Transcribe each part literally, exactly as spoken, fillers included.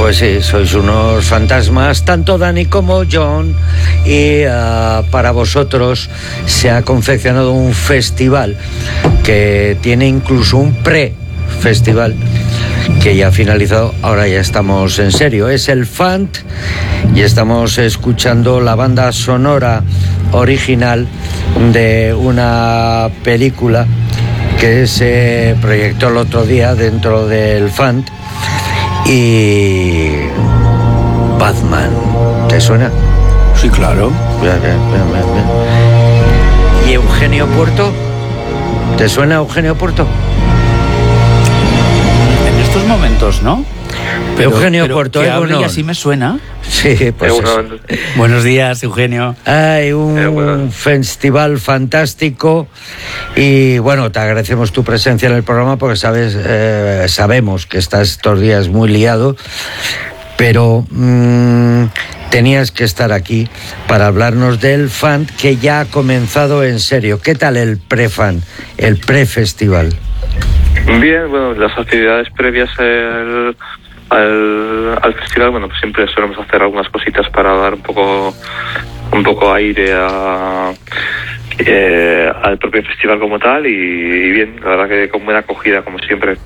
Pues sí, sois unos fantasmas, tanto Dani como John, y uh, para vosotros se ha confeccionado un festival que tiene incluso un pre-festival que ya ha finalizado. Ahora ya estamos en serio, es el Fant, y estamos escuchando la banda sonora original de una película que se proyectó el otro día dentro del Fant. Y Batman, ¿te suena? Sí, claro. ¿Y Eugenio Puerto? ¿Te suena Eugenio Puerto? En estos momentos, ¿no? Pero, Eugenio pero Puerto, que ¿eh? hable y así me suena. Sí, pues eso. Buenos días, Eugenio. Hay un eh, bueno. festival fantástico y bueno, te agradecemos tu presencia en el programa porque sabes, eh, sabemos que estás estos días muy liado, pero mmm, tenías que estar aquí para hablarnos del Fant que ya ha comenzado en serio. ¿Qué tal el pre-Fant, el pre-festival? Bien, bueno, las actividades previas al, al, al festival, bueno, pues siempre solemos hacer algunas cositas para dar un poco un poco aire a, eh, al propio festival como tal y, y bien, la verdad que con buena acogida como siempre.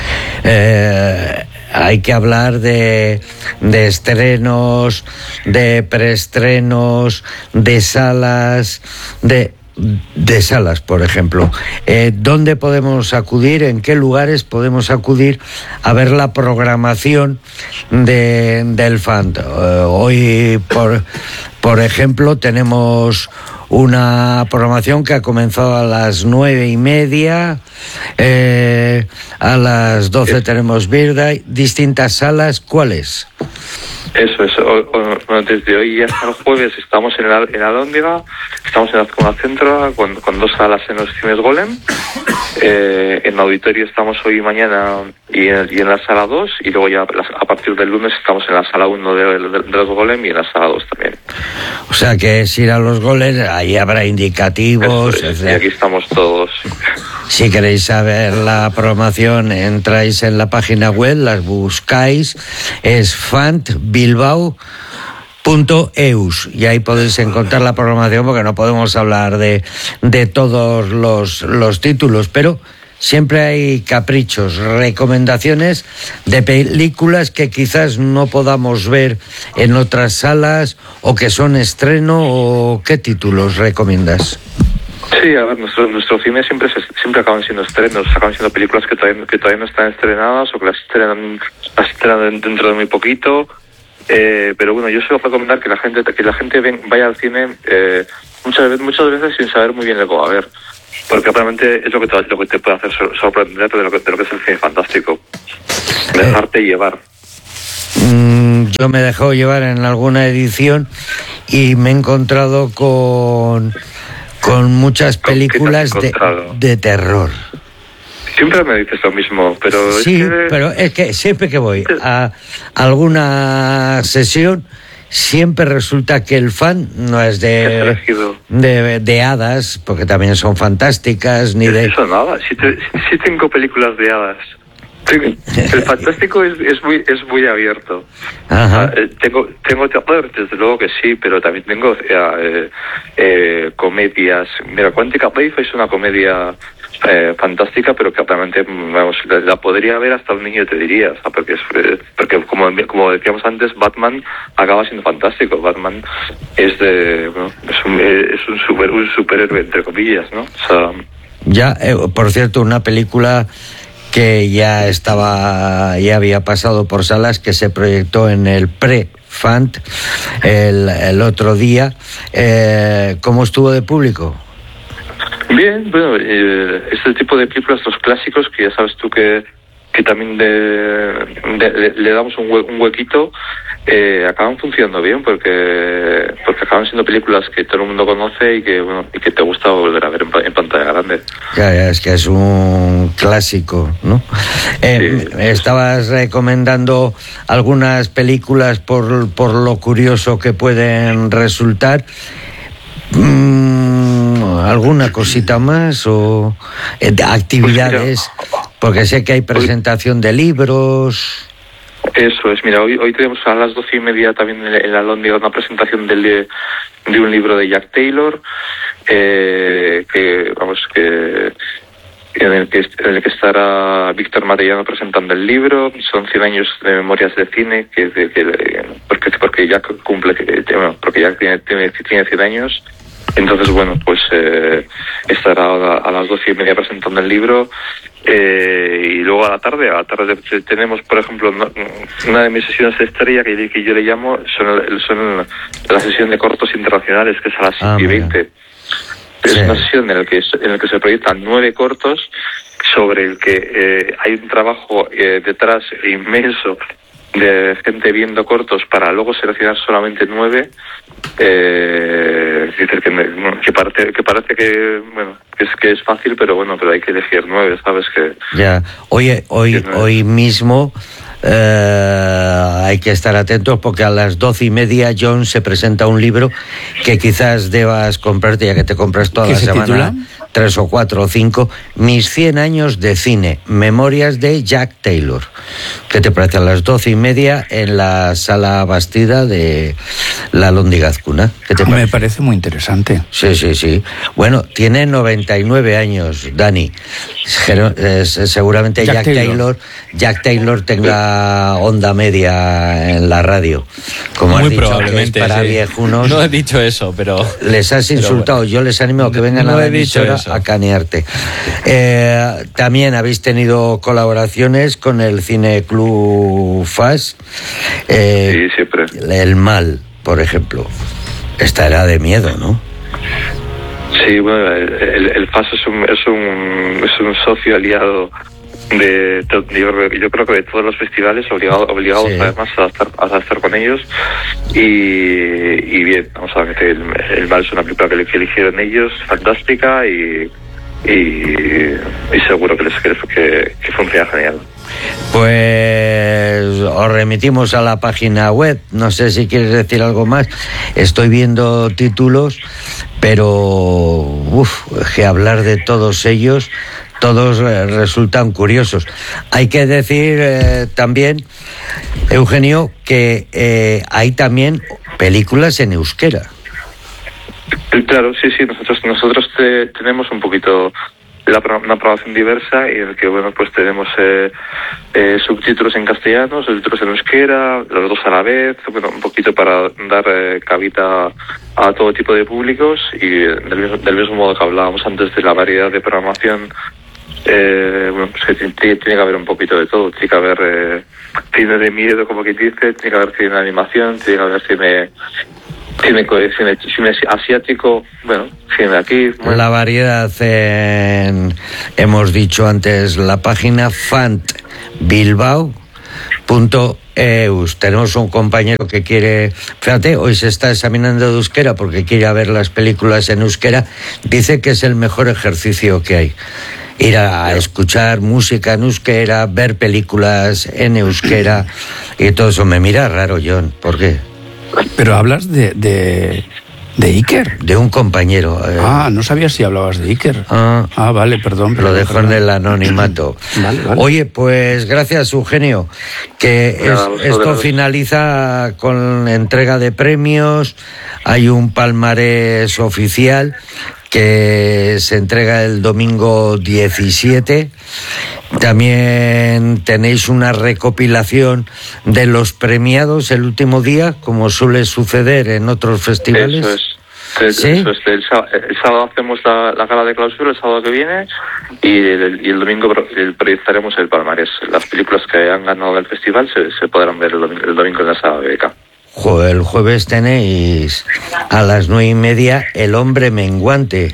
Eh, hay que hablar de, de estrenos, de preestrenos, de salas, de... de salas, por ejemplo. Eh, ¿Dónde podemos acudir? ¿En qué lugares podemos acudir a ver la programación de, del Fant? Eh, hoy, por, por ejemplo, tenemos una programación que ha comenzado a las nueve y media, eh, a las doce tenemos Birda, distintas salas. ¿Cuáles? Eso es, o, o, bueno, desde hoy hasta el jueves estamos en el, en Alhóndiga, estamos en la Azcona Centro con, con dos salas en los cines Golem, eh, en el auditorio estamos hoy y mañana y en, y en la sala dos, y luego ya a partir del lunes estamos en la sala uno de, de, de los Golem y en la sala dos también. O sea que es ir a los Golem, ahí habrá indicativos. Es, y aquí estamos todos. Si queréis saber la programación, entráis en la página web, las buscáis, es fant bilbao punto eus y ahí podéis encontrar la programación, porque no podemos hablar de, de todos los, los títulos, pero siempre hay caprichos, recomendaciones de películas que quizás no podamos ver en otras salas o que son estreno. ¿O qué títulos recomiendas? Sí, a ver, nuestro, nuestro cine siempre se, siempre acaban siendo estrenos, acaban siendo películas que todavía, que todavía no están estrenadas o que las estrenan, las estrenan dentro de muy poquito, eh, pero bueno, yo suelo recomendar que la gente que la gente ven, vaya al cine eh, muchas veces muchas veces sin saber muy bien lo que va a ver, porque realmente es lo que te, lo que te puede hacer sorprenderte de lo que, de lo que es el cine fantástico, dejarte eh. llevar. Yo me he dejado llevar en alguna edición y me he encontrado con con muchas películas de, de terror. Siempre me dices lo mismo, pero sí, es que... pero es que siempre que voy a alguna sesión siempre resulta que el fan no es de de, de hadas, porque también son fantásticas, ni de... Eso nada, si, te, si tengo películas de hadas. El fantástico es, es muy es muy abierto. Ajá. Uh, tengo tengo terror, desde luego que sí, pero también tengo eh, eh, comedias. Mira, Quantica Life es una comedia eh, fantástica, pero que realmente, vamos, la, la podría ver hasta un niño, te diría, o sea, porque es, eh, porque como como decíamos antes, Batman acaba siendo fantástico. Batman es de bueno, es un es un super un superhéroe entre comillas, ¿no? O sea, ya, eh, por cierto, una película que ya estaba, ya había pasado por salas, que se proyectó en el pre-Fant el, el otro día. Eh, ¿Cómo estuvo de público? Bien, bueno, eh, este tipo de películas, los clásicos, que ya sabes tú que, que también de, de, de, le damos un, hue, un huequito, eh, acaban funcionando bien, porque porque acaban siendo películas que todo el mundo conoce y que bueno y que te gusta volver a ver en, en pantalla grande. Ya, ya, es que es un clásico, ¿no? Eh, sí. Estabas recomendando algunas películas por, por lo curioso que pueden resultar. Mm, ¿alguna cosita más o eh, actividades? Porque sé que hay presentación de libros. Eso es, mira, hoy hoy tenemos a las doce y media también en, en la Lóndiga una presentación del, de, de un libro de Jack Taylor, eh, que, vamos, que... En el, que, en el que estará Víctor Matellano presentando el libro. Son cien años de memorias de cine, que, que, que porque porque ya cumple, bueno, porque ya tiene, tiene, tiene cien años. Entonces, bueno, pues eh, estará a, a las doce y media presentando el libro. Eh, y luego a la tarde, a la tarde tenemos, por ejemplo, una de mis sesiones de estrella que, que yo le llamo, son, son la sesión de cortos internacionales, que es a las ah, siete y veinte. Es sí. una sesión en la que en el que se proyectan nueve cortos sobre el que eh, hay un trabajo eh, detrás inmenso de gente viendo cortos para luego seleccionar solamente nueve. Eh, es decir, que, me, que, parece, que parece que bueno que es que es fácil, pero bueno, pero hay que elegir nueve, ¿sabes? Que ya. Oye, hoy hoy mismo eh, hay que estar atentos porque a las doce y media, John, se presenta un libro que quizás debas comprarte, ya que te compras toda la semana titula? tres o cuatro o cinco, Mis cien años de cine, memorias de Jack Taylor. ¿Qué te parece? A las doce y media en la Sala Bastida de la Lóndiga Azcuna. ¿Qué te parece? Me parece muy interesante. Sí, sí, sí. Bueno, tiene noventa y nueve años, Dani. Seguramente Jack, Jack Taylor. Taylor Jack Taylor tenga onda media en la radio. Como muy has dicho, probablemente, que es para sí. viejunos. No he dicho eso, pero... Les has insultado. Bueno, yo les animo a que vengan no a la emisora a canearte. Eh, también habéis tenido colaboraciones con el Cine Club F A S. Eh, sí, siempre. El Mal, por ejemplo. Esta era de miedo, ¿no? Sí, bueno, el, el, el F A S es un, es un, es un socio aliado de, de yo, yo creo que de todos los festivales, obligado, obligados sí. además a estar, a estar con ellos. Y, y bien, vamos a ver, el, el Mal es una película que, que eligieron ellos, fantástica, y, y, y seguro que les que, que, que funciona genial. Pues os remitimos a la página web. No sé si quieres decir algo más. Estoy viendo títulos, pero uf, que hablar de todos ellos, todos eh, resultan curiosos. Hay que decir eh, también, Eugenio, que eh, hay también películas en euskera. Claro, sí, sí. Nosotros nosotros te, tenemos un poquito La, una programación diversa y en el que bueno pues tenemos eh, eh, subtítulos en castellano, subtítulos en euskera, los dos a la vez, bueno, un poquito para dar eh, cabida a todo tipo de públicos y del mismo, del mismo modo que hablábamos antes de la variedad de programación, eh, bueno, pues que tiene, tiene que haber un poquito de todo, tiene que haber eh, cine de miedo, como quien dice, tiene que haber cine de animación, tiene que haber cine Cine, cine, cine asiático, bueno, cine de aquí. Bueno. La variedad en, hemos dicho antes, la página fant bilbao punto e u. Tenemos un compañero que quiere, fíjate, hoy se está examinando de euskera porque quiere ver las películas en euskera. Dice que es el mejor ejercicio que hay. Ir a escuchar música en euskera, ver películas en euskera y todo eso. Me mira raro, John, ¿por qué? Pero hablas de, de, de Iker. De un compañero. Eh. Ah, no sabía si hablabas de Iker. Ah, ah vale, perdón. perdón lo dejo perdón. en el anonimato. Vale, vale. Oye, pues gracias, Eugenio. Que Claro, es, esto gracias. Finaliza con entrega de premios. Hay un palmarés oficial que se entrega el domingo diecisiete. También tenéis una recopilación de los premiados el último día, como suele suceder en otros festivales. Eso es. ¿Sí? Eso es. El, sábado, el sábado hacemos la, la gala de clausura, el sábado que viene, y el, y el domingo proyectaremos el palmarés. Las películas que han ganado el festival se, se podrán ver el domingo, el domingo en la sala de beca. El jueves tenéis a las nueve y media El hombre menguante.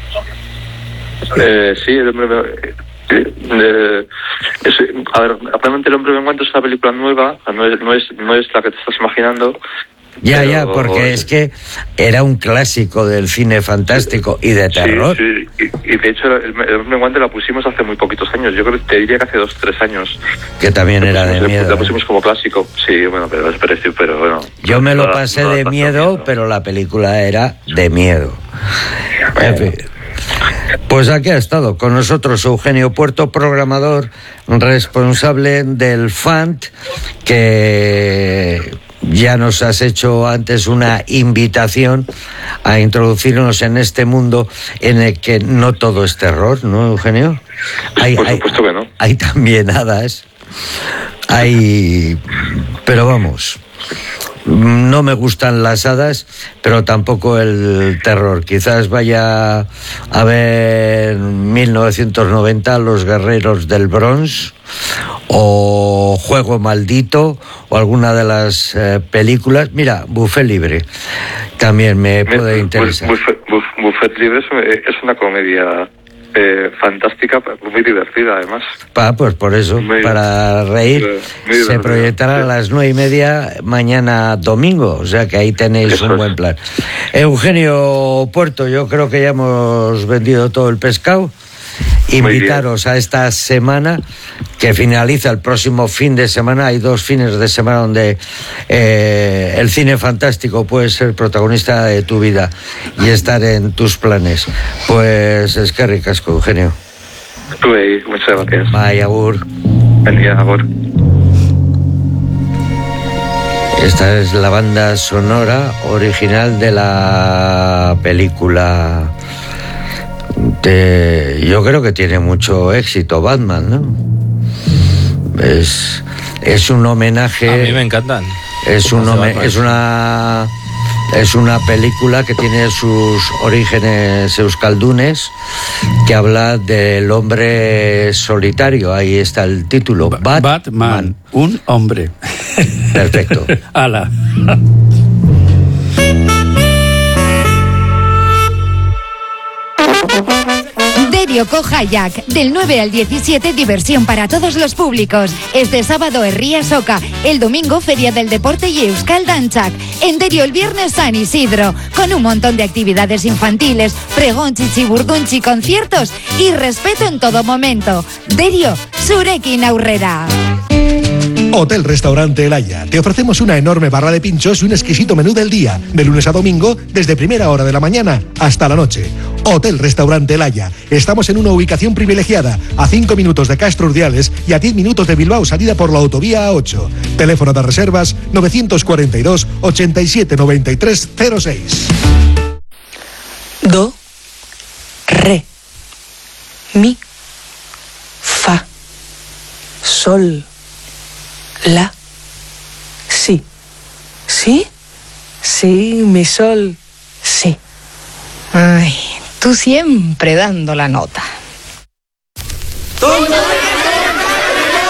Eh, sí, el hombre menguante. Eh, es, a ver, realmente El hombre menguante es una película nueva, no es, no es, no es la que te estás imaginando. Ya, pero, ya, porque es que era un clásico del cine fantástico y de terror. Sí, sí. Y, y de hecho El, el hombre menguante la pusimos hace muy poquitos años, yo creo que te diría que hace dos, tres años. Que también la era pusimos, de miedo. La pusimos como clásico, sí, bueno, pero es parecido, pero bueno. Yo me lo no, pasé no, de no, miedo, no. pero la película era de miedo. En fin. Pues aquí ha estado con nosotros Eugenio Puerto, programador responsable del F A N T, que ya nos has hecho antes una invitación a introducirnos en este mundo en el que no todo es terror, ¿no, Eugenio? Hay, Por supuesto hay, que no. Hay también hadas, hay... pero vamos... No me gustan las hadas, pero tampoco el terror. Quizás vaya a ver mil novecientos noventa Los Guerreros del Bronx, o Juego Maldito, o alguna de las eh, películas. Mira, Buffet Libre también me puede interesar. Buffet, Buffet, Buffet Libre es una comedia Eh, fantástica, muy divertida además. Pa, pues por eso, muy para reír, muy se proyectará a las nueve y media mañana domingo, o sea que ahí tenéis eso un es. Buen plan. Eugenio Puerto, yo creo que ya hemos vendido todo el pescado. Invitaros a esta semana que finaliza el próximo fin de semana. Hay dos fines de semana donde eh, el cine fantástico puede ser protagonista de tu vida y estar en tus planes. Pues es que ricasco, Eugenio. Tú, eh, muchas gracias. Bye, agur. Buen día, agur. Esta es la banda sonora original de la película. De, yo creo que tiene mucho éxito Batman, ¿no? Es, es un homenaje. A mí me encantan. Es, un home, es una es una película que tiene sus orígenes euskaldunes, que habla del hombre solitario. Ahí está el título. Ba- Batman. Batman, un hombre. Perfecto. Ala. Derio Kojayak, del nueve al diecisiete, diversión para todos los públicos. Este sábado Herria Soca, el domingo Feria del Deporte y Euskal Dantzak. En Derio el viernes San Isidro, con un montón de actividades infantiles, pregón, chichiburdunchi, conciertos y respeto en todo momento. Derio, zurekin aurrera. Hotel Restaurante El Haya. Te ofrecemos una enorme barra de pinchos y un exquisito menú del día, de lunes a domingo, desde primera hora de la mañana hasta la noche. Hotel Restaurante El Haya. Estamos en una ubicación privilegiada, a cinco minutos de Castro Urdiales y a diez minutos de Bilbao, salida por la autovía A ocho. Teléfono de reservas novecientos cuarenta y dos, ochenta y siete, noventa y tres, cero seis. Do, re, mi, fa, sol, la, si. ¿Sí? Sí, mi sol, sí. Ay, tú siempre dando la nota. Tono